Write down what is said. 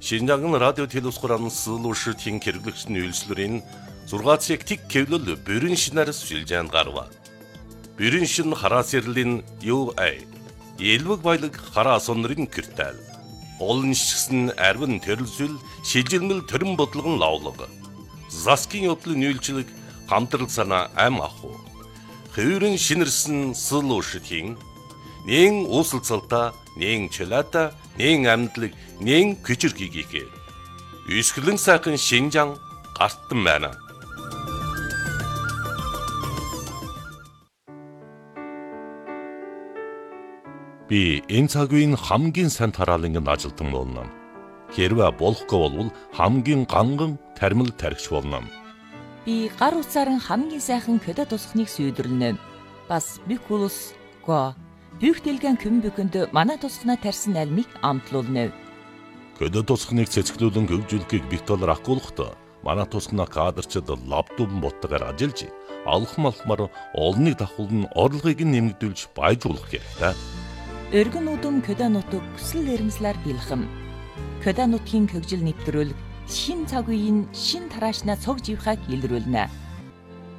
Шинжаан радио телевиз хураан суулуушрын хэрэглэгчний үйлчлэрийн 6 тэг кевлэл бүрэн шинээр шилжээн гарва. Бүрэн шин хараас ярлийн UA элвэг баялаг хараа сонрын киртэл. Олон шигсэн арвин төрөлсөл шилжилмэл төрөн бодлогон лавлаг. Заскин явдлын үйлчлэг хамтрал санаа ам аху. Хөврөн шинэрсэн суулуушрын нэн уусалцалта, нэн чөлөөта, нэн амьдлаг, нэн күчирхийгээ. Үсгэлэн сайхан Шинжаан гартан байна. Би энэ цаг үеийн хамгийн сайн тараалан ажилтан болно. Хэрвээ болохгүй бол хамгийн ганган тармил тархич болно. Би гар утсаар хамгийн сайхан көдө тусахныг сүйдэрлэнэ. Бас бикулус го Büyük дэлгэн Kümbükөнд манай тусахнаа тарьсан альмыг амтлуулна. Көдө тусахныг цэцгэлүүлэн хөгжүүлэхийг Виктор ахгуулахдаа манай тусахнаа кадрчид лаптоп боттогоор ажиллаж алхмалхмаар олныг давхуулн орлогыг нэмэгдүүлж баяжуулах хэрэгтэй. Өргөн удам көдө нутаг хүсэл эрмслэр бэлхэм. Көдө нутгийн хөгжил нэвтрүүлэг шин цаг үеийн шин тараашнаа цог живхаг илрүүлнэ.